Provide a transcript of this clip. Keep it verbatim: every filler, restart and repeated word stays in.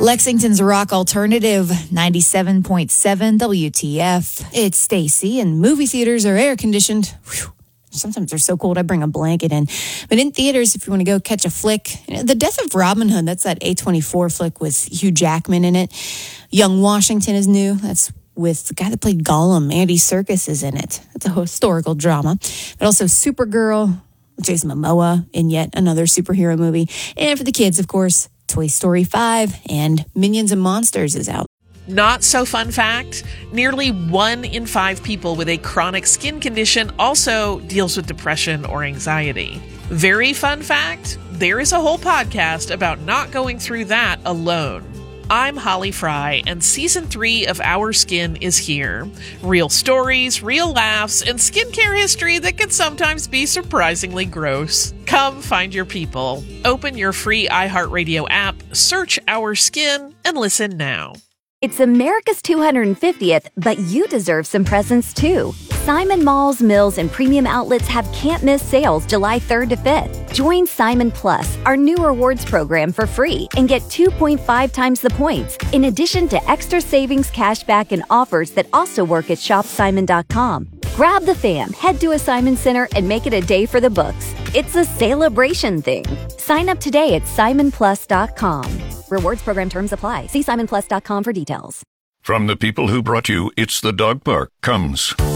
Lexington's rock alternative, ninety-seven point seven W T F. It's Stacy, and movie theaters are air-conditioned. Whew. Sometimes they're so cold I bring a blanket in. But in theaters, if you want to go catch a flick, you know, The Death of Robin Hood, that's that A twenty-four flick with Hugh Jackman in it. Young Washington is new. That's with the guy that played Gollum. Andy Serkis is in it. It's a historical drama. But also Supergirl, Jason Momoa in yet another superhero movie. And for the kids, of course, Toy Story five and Minions and Monsters is out. Not so fun fact, nearly one in five people with a chronic skin condition also deals with depression or anxiety. Very fun fact, there is a whole podcast about not going through that alone. I'm Holly Fry, and season three of Our Skin is here. Real stories, real laughs, and skincare history that can sometimes be surprisingly gross. Come find your people. Open your free iHeartRadio app, search Our Skin, and listen now. It's America's two hundred fiftieth, but you deserve some presents too. Simon Malls, Mills, and Premium Outlets have can't-miss sales July third to fifth. Join Simon Plus, our new rewards program, for free and get two point five times the points, in addition to extra savings, cashback, and offers that also work at shop simon dot com. Grab the fam, head to a Simon Center, and make it a day for the books. It's a celebration thing. Sign up today at simon plus dot com. Rewards program terms apply. See simon plus dot com for details. From the people who brought you It's the Dog Park comes